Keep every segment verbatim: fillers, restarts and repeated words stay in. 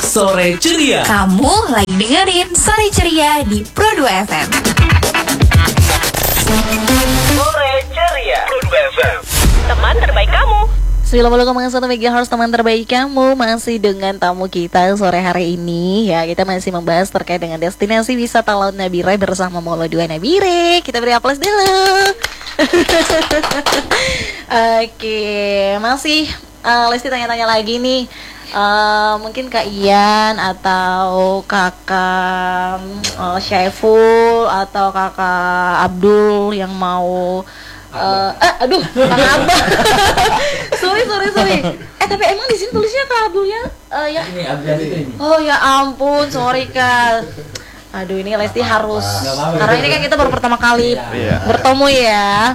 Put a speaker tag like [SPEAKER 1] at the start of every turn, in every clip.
[SPEAKER 1] Sore Ceria.
[SPEAKER 2] Kamu lagi dengerin Sore Ceria di Pro dua F M.
[SPEAKER 1] Sore Ceria. Pro dua F M.
[SPEAKER 3] Teman terbaik kamu.
[SPEAKER 4] sembilan puluh koma satu megahertz teman terbaik kamu. Masih dengan tamu kita sore hari ini ya. Kita masih membahas terkait dengan destinasi wisata Laut Nabire bersama Molo dua Nabire. Kita beri aplaus dulu. Oke, masih uh, Lesti tanya-tanya lagi nih. Uh, mungkin Kak Ian atau Kakak uh, Syaiful atau Kakak Abdul yang mau uh, eh aduh Kak Abah. sorry sorry sorry. Eh tapi emang di sini tulisnya Kak Abdulnya uh, ya.
[SPEAKER 5] Ini Abdul ini.
[SPEAKER 4] Oh ya ampun, sorry Kak. Aduh ini Lesti harus karena ini kan kita baru pertama kali
[SPEAKER 5] Iya.
[SPEAKER 4] bertemu ya.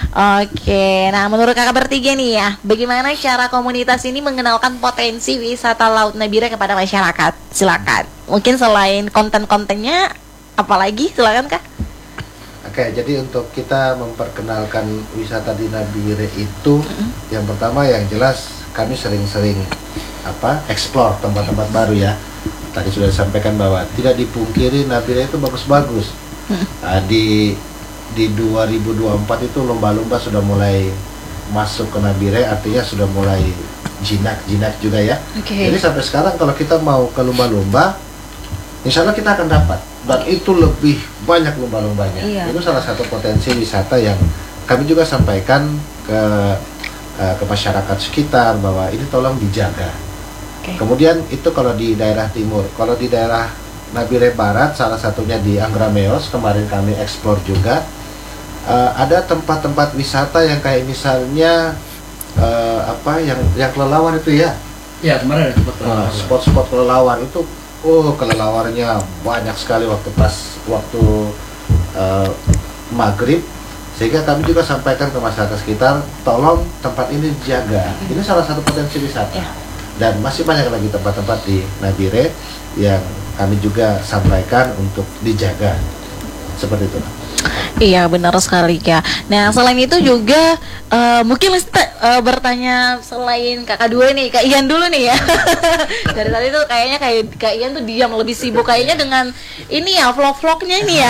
[SPEAKER 4] Oke, nah menurut kakak bertiga nih ya, bagaimana cara komunitas ini mengenalkan potensi wisata Laut Nabire kepada masyarakat? Silakan. Mungkin selain konten-kontennya, apalagi silakan Kak.
[SPEAKER 6] Oke, jadi untuk kita memperkenalkan wisata di Nabire itu, mm-hmm. yang pertama yang jelas kami sering-sering apa explore tempat-tempat baru ya. Tadi sudah disampaikan bahwa tidak dipungkiri Nabire itu bagus-bagus. Hmm. Nah, di di dua ribu dua puluh empat itu lomba-lomba sudah mulai masuk ke Nabire, artinya sudah mulai jinak-jinak juga ya. Okay. Jadi sampai sekarang kalau kita mau ke lomba-lomba, insya Allah kita akan dapat. Dan itu lebih banyak lomba-lombanya. Iya. Itu salah satu potensi wisata yang kami juga sampaikan ke uh, ke masyarakat sekitar bahwa ini tolong dijaga. Okay. Kemudian itu kalau di daerah timur, kalau di daerah Nabire Barat, salah satunya di Angrameos, kemarin kami eksplor juga, uh, ada tempat-tempat wisata yang kayak misalnya uh, apa yang yang kelelawar itu ya?
[SPEAKER 5] Ya kemarin ada tempat
[SPEAKER 6] uh, spot-spot kelelawar itu, oh kelelawarnya banyak sekali waktu pas waktu uh, maghrib, sehingga kami juga sampaikan ke masyarakat sekitar, tolong tempat ini dijaga. Ini salah satu potensi wisata. Yeah. Dan masih banyak lagi tempat-tempat di Nabire yang kami juga sampaikan untuk dijaga. Seperti itu.
[SPEAKER 4] Iya benar sekali ya. Nah selain itu juga uh, mungkin Lesti uh, bertanya selain kakak dua nih, Kak Ian dulu nih ya. Dari tadi tuh kayaknya kayak Kak Ian tuh diam, lebih sibuk kayaknya dengan ini ya vlog-vlognya ini ya.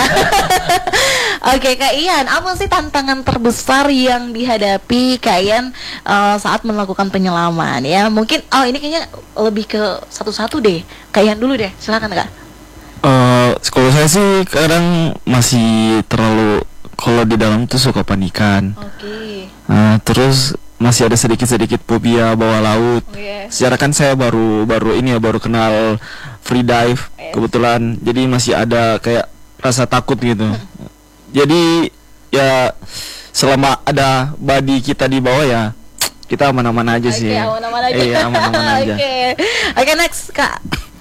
[SPEAKER 4] Oke Kak Ian, apa sih tantangan terbesar yang dihadapi Kak Ian uh, saat melakukan penyelaman ya? Mungkin oh ini kayaknya lebih ke satu-satu deh. Kak Ian dulu deh, silakan Kak.
[SPEAKER 7] Uh, kalau saya sih kadang masih terlalu, kalau di dalam tuh suka panikan. Oke. Okay. Uh, terus masih ada sedikit-sedikit fobia bawah laut. Oh, yeah. Secara kan saya baru baru ini ya baru kenal free dive yes. kebetulan, jadi masih ada kayak rasa takut gitu. Jadi ya selama ada body kita di bawah ya kita aman-aman aja sih.
[SPEAKER 4] Oke, aman-aman aja.
[SPEAKER 7] Iya, aman-aman aja.
[SPEAKER 4] Oke. Oke, next Kak.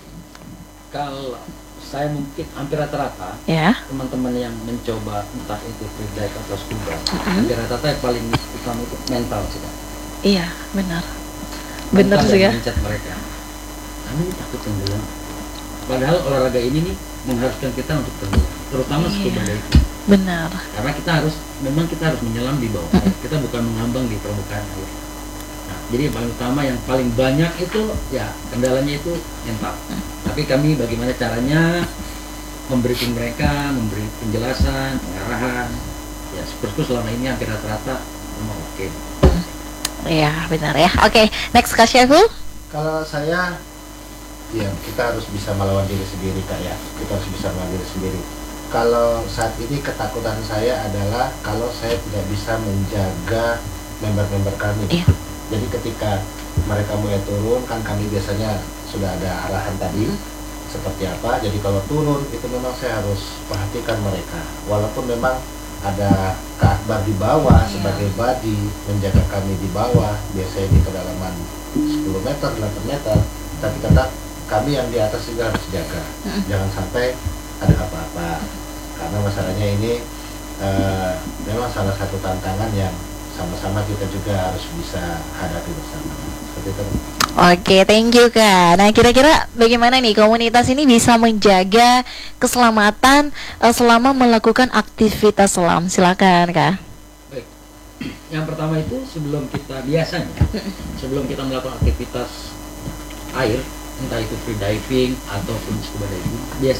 [SPEAKER 5] Kalau saya mungkin hampir rata-rata
[SPEAKER 4] ya.
[SPEAKER 5] Teman-teman yang mencoba entah itu free dive atau scuba,
[SPEAKER 4] mm-hmm.
[SPEAKER 5] hampir rata-rata yang paling utama itu mental sih Kak.
[SPEAKER 4] Iya benar, benar sih ya.
[SPEAKER 5] Mental mereka, kami takut tenggelam. Padahal olahraga ini nih mengharuskan kita untuk tenggelam, terutama
[SPEAKER 4] iya.
[SPEAKER 5] scuba diving.
[SPEAKER 4] Benar.
[SPEAKER 5] Karena kita harus, memang kita harus menyelam di bawah air. Kita bukan mengambang di permukaan air. Nah, jadi yang paling utama, yang paling banyak itu ya kendalanya itu mental. Tapi kami bagaimana caranya memberikan mereka, memberi penjelasan, pengarahan. Ya seperti selama ini hampir rata-rata memang oke.
[SPEAKER 4] Iya benar ya. Oke, next Kak Syaiful.
[SPEAKER 6] Kalau saya, ya kita harus bisa melawan diri sendiri Kak ya. Kita harus bisa melawan diri sendiri. Kalau saat ini ketakutan saya adalah kalau saya tidak bisa menjaga member-member kami. Iya. Jadi ketika mereka mulai turun, kan kami biasanya sudah ada arahan tadi hmm. seperti apa. Jadi kalau turun itu memang saya harus perhatikan mereka. Walaupun memang ada Kak Akbar di bawah yeah. sebagai body menjaga kami di bawah, biasanya di kedalaman sepuluh meter, delapan meter, tapi tetap kami yang di atas juga harus jaga. Hmm. Jangan sampai ada apa-apa. Karena masalahnya ini uh, memang salah satu tantangan yang sama-sama kita juga harus bisa hadapi bersama. Seperti itu.
[SPEAKER 4] Oke, thank you Kak. Nah kira-kira bagaimana nih komunitas ini bisa menjaga keselamatan uh, selama melakukan aktivitas selam? Silakan Kak.
[SPEAKER 5] Baik. Yang pertama itu sebelum kita biasanya sebelum kita melakukan aktivitas air entah itu free diving ataupun scuba diving, dia